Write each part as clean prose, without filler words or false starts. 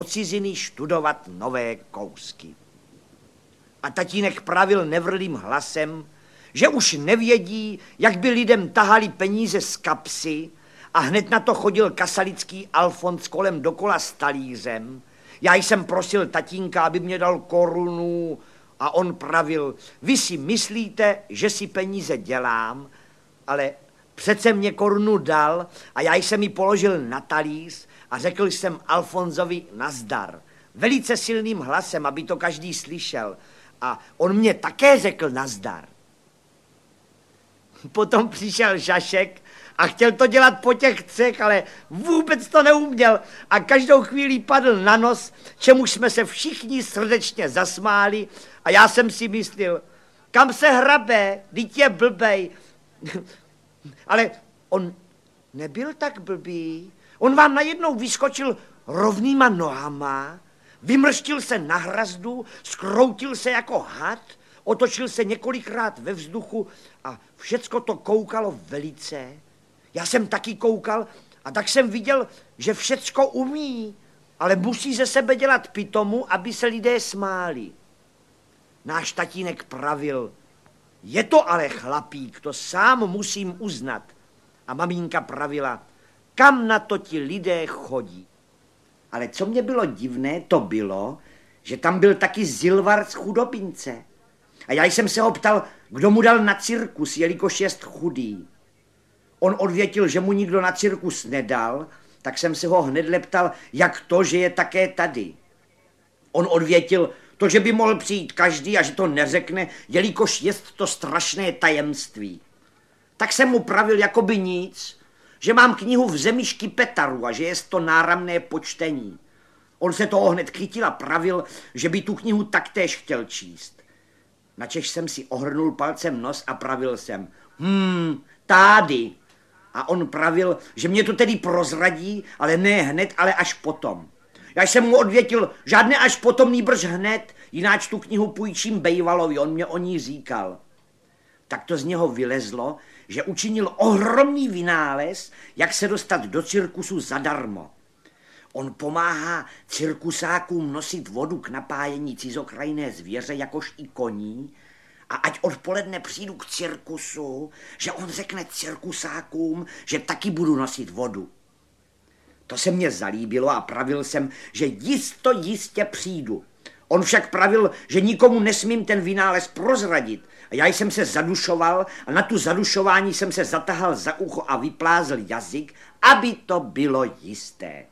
ciziny študovat nové kousky. A tatínek pravil nevrlým hlasem, že už nevědí, jak by lidem tahali peníze z kapsy, a hned na to chodil kasalický Alfons kolem dokola s talířem. Já jsem prosil tatínka, aby mě dal korunu, a on pravil, vy si myslíte, že si peníze dělám, ale přece mě korunu dal a já jsem ji položil na talíř a řekl jsem Alfonzovi nazdar. Velice silným hlasem, aby to každý slyšel. A on mě také řekl nazdar. Potom přišel Žašek a chtěl to dělat po těch třech, ale vůbec to neuměl a každou chvíli padl na nos, čemuž jsme se všichni srdečně zasmáli a já jsem si myslel, kam se hrabe, vždyť je blbej. Ale on nebyl tak blbý. On vám najednou vyskočil rovnýma nohama, vymrštil se na hrazdu, skroutil se jako had, otočil se několikrát ve vzduchu a všecko to koukalo velice. Já jsem taky koukal a tak jsem viděl, že všecko umí, ale musí ze sebe dělat pitomu, aby se lidé smáli. Náš tatínek pravil, je to ale chlapík, to sám musím uznat. A maminka pravila, kam na to ti lidé chodí. Ale co mě bylo divné, to bylo, že tam byl taky Zilvar z Chudobince. A já jsem se ho ptal, kdo mu dal na cirkus, jelikož jest chudý. On odvětil, že mu nikdo na cirkus nedal, tak jsem se ho hned leptal, jak to, že je také tady. On odvětil, to, že by mohl přijít každý a že to neřekne, jelikož jest to strašné tajemství. Tak jsem mu pravil jakoby nic, že mám knihu v zemi Škypetaru a že jest to náramné počtení. On se toho hned chytil a pravil, že by tu knihu taktéž chtěl číst. Načež jsem si ohrnul palcem nos a pravil jsem, tady. A on pravil, že mě to tedy prozradí, ale ne hned, ale až potom. Já jsem mu odvětil, žádné až potom, nýbrž hned, jináč tu knihu půjčím Bejvalovi, on mě o ní říkal. Tak to z něho vylezlo, že učinil ohromný vynález, jak se dostat do cirkusu zadarmo. On pomáhá cirkusákům nosit vodu k napájení cizokrajné zvěře, jakož i koní, a ať odpoledne přijdu k cirkusu, že on řekne cirkusákům, že taky budu nosit vodu. To se mně zalíbilo a pravil jsem, že jistě přijdu. On však pravil, že nikomu nesmím ten vynález prozradit. A já jsem se zadušoval a na tu zadušování jsem se zatahal za ucho a vyplázl jazyk, aby to bylo jisté.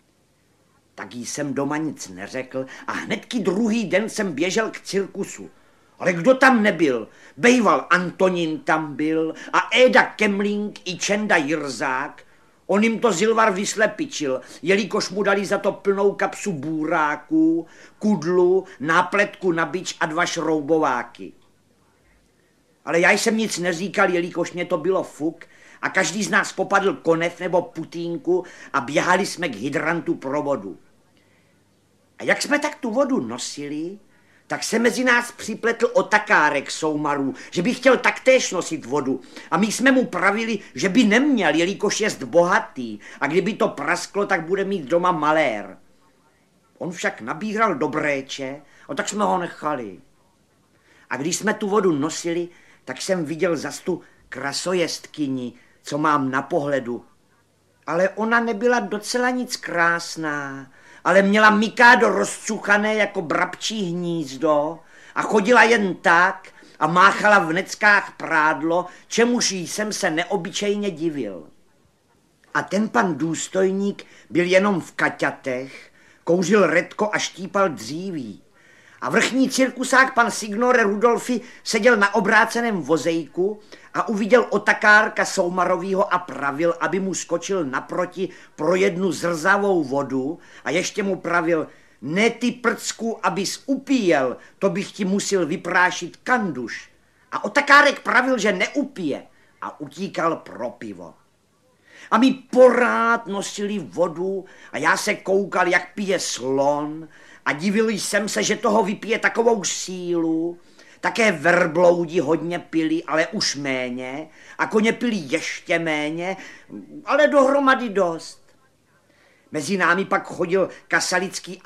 Tak jsem doma nic neřekl a hnedky druhý den jsem běžel k cirkusu. Ale kdo tam nebyl? Bejval Antonín tam byl a Éda Kemling i Čenda Jirzák. On jim to Zilvar vyslepičil, jelikož mu dali za to plnou kapsu bůráků, kudlu, nápletku na bič a 2 šroubováky. Ale já jsem nic neříkal, jelikož mě to bylo fuk a každý z nás popadl konev nebo putínku a běhali jsme k hydrantu pro vodu. A jak jsme tak tu vodu nosili, tak se mezi nás připletl otakárek Soumarů, že by chtěl taktéž nosit vodu. A my jsme mu pravili, že by neměl, jelikož jest bohatý a kdyby to prasklo, tak bude mít doma malér. On však nabíral do bréče a tak jsme ho nechali. A když jsme tu vodu nosili, tak jsem viděl zas tu krasojestkyni, co mám na pohledu. Ale ona nebyla docela nic krásná, ale měla mikádo rozcuchané jako brabčí hnízdo a chodila jen tak a máchala v neckách prádlo, čemuž jsem se neobyčejně divil. A ten pan důstojník byl jenom v kaťatech, kouřil redko a štípal dříví. A vrchní cirkusák pan Signore Rudolfi seděl na obráceném vozejku a uviděl otakárka Soumarovýho a pravil, aby mu skočil naproti pro jednu zrzavou vodu a ještě mu pravil, ne ty prcku, abys upíjel, to bych ti musel vyprášit kanduš. A otakárek pravil, že neupije a utíkal pro pivo. A my porád nosili vodu a já se koukal, jak pije slon a divil jsem se, že toho vypije takovou sílu. Také verbloudi hodně pili, ale už méně a koně pili ještě méně, ale dohromady dost. Mezi námi pak chodil kasalický